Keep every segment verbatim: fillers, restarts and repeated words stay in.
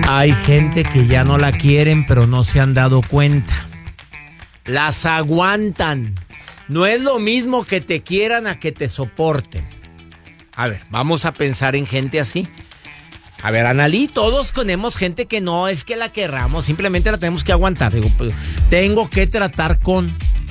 Hay gente que ya no la quieren, pero no se han dado cuenta. Las aguantan. No es lo mismo que te quieran a que te soporten. A ver, vamos a pensar en gente así. A ver, Analí, todos tenemos gente que no es que la querramos, simplemente la tenemos que aguantar. Digo, pues, tengo que tratar con.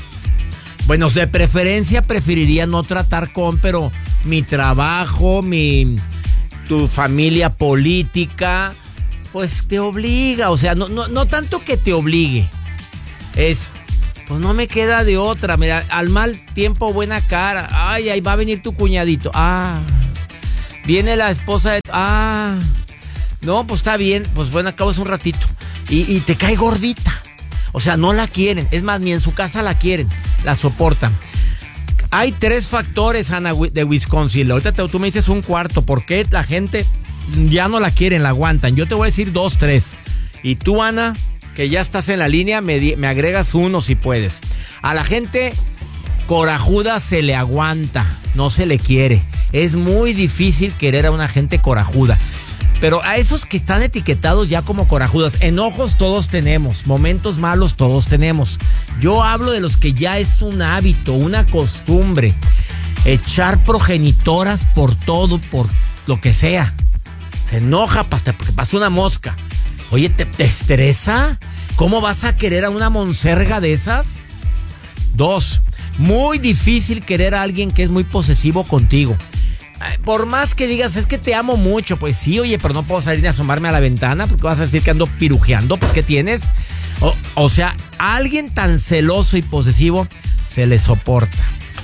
Bueno, de preferencia preferiría no tratar con, pero mi trabajo, mi, tu familia política, pues te obliga. O sea, no, no, no tanto que te obligue. Es, pues no me queda de otra. Mira, al mal tiempo, buena cara. Ay, ahí va a venir tu cuñadito. Ah, viene la esposa de... Ah, no, pues está bien. Pues bueno, acabas un ratito. Y, y te cae gordita. O sea, no la quieren. Es más, ni en su casa la quieren. La soportan. Hay tres factores, Ana, de Wisconsin. Ahorita te, tú me dices un cuarto. ¿Por qué la gente ya no la quieren, la aguantan? Yo te voy a decir dos, tres. Y tú, Ana, que ya estás en la línea, me, me agregas uno si puedes. A la gente corajuda se le aguanta, no se le quiere. Es muy difícil querer a una gente corajuda. Pero a esos que están etiquetados ya como corajudas, enojos todos tenemos, momentos malos todos tenemos. Yo hablo de los que ya es un hábito, una costumbre, echar progenitoras por todo, por lo que sea. Se enoja hasta porque pasa una mosca. Oye, ¿te, te estresa? ¿Cómo vas a querer a una monserga de esas? Dos, muy difícil querer a alguien que es muy posesivo contigo. Por más que digas, es que te amo mucho, pues sí, oye, pero no puedo salir ni asomarme a la ventana porque vas a decir que ando pirujeando, pues ¿qué tienes? O, o sea, a alguien tan celoso y posesivo se le soporta.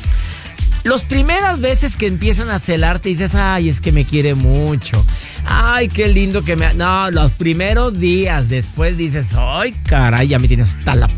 Las primeras veces que empiezan a celarte dices, ay, es que me quiere mucho. Ay, qué lindo que me... No, los primeros días, después dices, ay, caray, ya me tienes hasta la...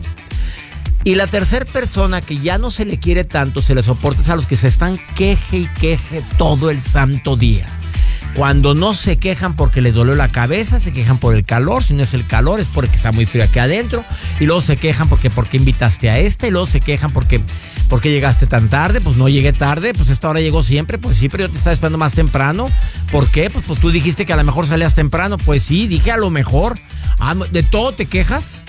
Y la tercera persona que ya no se le quiere tanto, se le soporta, es a los que se están queje y queje todo el santo día. Cuando no se quejan porque les dolió la cabeza, se quejan por el calor. Si no es el calor, es porque está muy frío aquí adentro. Y luego se quejan porque, porque invitaste a esta. Y luego se quejan porque, porque llegaste tan tarde. Pues no llegué tarde, pues esta hora llegó siempre. Pues sí, pero yo te estaba esperando más temprano. ¿Por qué? Pues, pues tú dijiste que a lo mejor salías temprano. Pues sí, dije a lo mejor. Ah, ¿de todo te quejas?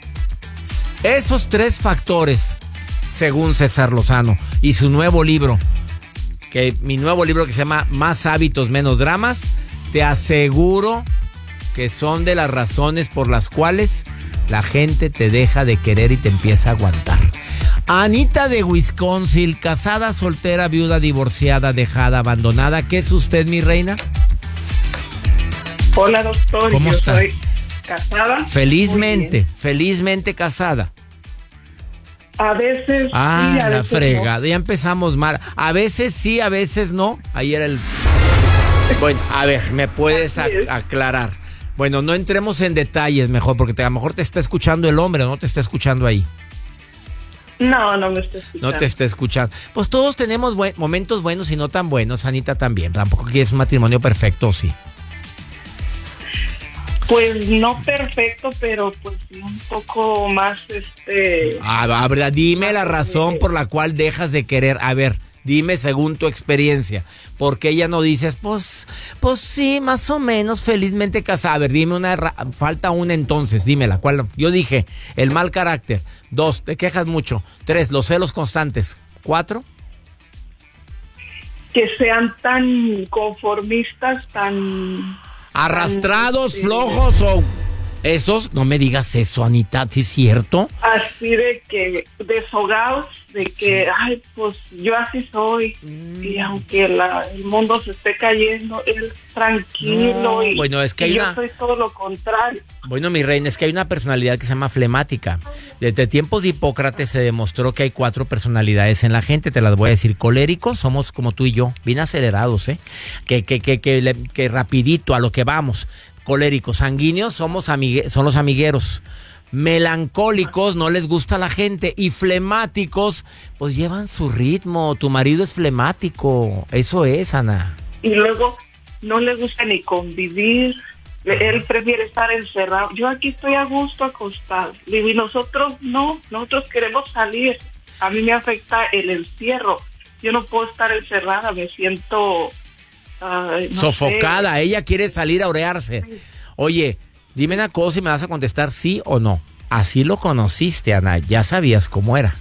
Esos tres factores, según César Lozano y su nuevo libro, que mi nuevo libro que se llama Más hábitos, menos dramas, te aseguro que son de las razones por las cuales la gente te deja de querer y te empieza a aguantar. Anita de Wisconsin, casada, soltera, viuda, divorciada, dejada, abandonada. ¿Qué es usted, mi reina? Hola, doctor. ¿Cómo Yo estás? Soy casada. Felizmente, felizmente casada. A veces ah, sí, a la veces fregada, no. Ya empezamos mal. A veces sí, a veces no. Ahí era el... Bueno, a ver, ¿me puedes a- aclarar? Bueno, no entremos en detalles mejor, porque te, a lo mejor te está escuchando el hombre, o no te está escuchando ahí. No, no me está escuchando. No te está escuchando. Pues todos tenemos buen, momentos buenos y no tan buenos, Anita también. Tampoco quieres un matrimonio perfecto, sí. Pues no perfecto, pero pues sí un poco más, este... Ah, a ver, dime la razón por la cual dejas de querer. A ver, dime según tu experiencia. ¿Por qué ya no dices, pues, pues sí, más o menos, felizmente casada? A ver, dime una, ra- falta una entonces, dímela. ¿Cuál? Yo dije, el mal carácter. Dos, te quejas mucho. Tres, los celos constantes. Cuatro. que sean tan conformistas, tan... Arrastrados, tan, flojos o... Esos, no me digas eso, Anita, ¿sí es cierto? Así de que deshogados, de que, ay, pues yo así soy. Mm. Y aunque la, el mundo se esté cayendo, él tranquilo. No, y, bueno, es que y hay yo una... soy todo lo contrario. Bueno, mi reina, es que hay una personalidad que se llama flemática. Desde tiempos de Hipócrates se demostró que hay cuatro personalidades en la gente. Te las voy a decir. Coléricos, somos como tú y yo, bien acelerados, ¿eh? Que, que, que, que, que rapidito, a lo que vamos. Coléricos. Sanguíneos, somos amigue- son los amigueros. Melancólicos, no les gusta la gente. Y flemáticos, pues llevan su ritmo. Tu marido es flemático. Eso es, Ana. Y luego no le gusta ni convivir. Él prefiere estar encerrado. Yo aquí estoy a gusto acostado. Y nosotros no, nosotros queremos salir. A mí me afecta el encierro. Yo no puedo estar encerrada, me siento... Uh, no sofocada, sé. Ella quiere salir a orearse. Oye, Dime una cosa y me vas a contestar sí o no. Así lo conociste, Ana. Ya sabías cómo era.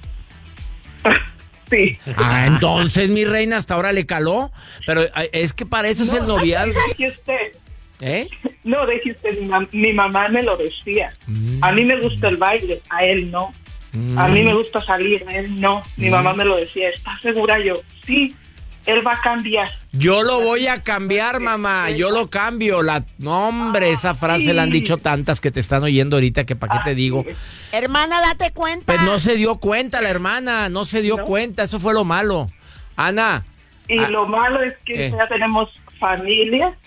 Sí. Ah, entonces, mi reina, hasta ahora le caló. Pero es que para eso no, es el noviazgo. Deje usted. ¿Eh? No, deje usted. Mi, mam- mi mamá me lo decía. Mm. A mí me gusta el baile, a él no. Mm. A mí me gusta salir, a él no. Mi mm. mamá me lo decía. ¿Estás segura? Yo, sí. Él va a cambiar. Yo lo voy a cambiar, mamá. Yo lo cambio. La... No, hombre, ah, esa frase sí. La han dicho tantas que te están oyendo ahorita que para qué ah, te digo. Sí. Hermana, date cuenta. Pues no se dio cuenta la hermana. No se dio ¿No? cuenta. Eso fue lo malo. Ana. Y ah, lo malo es que eh. ya tenemos familia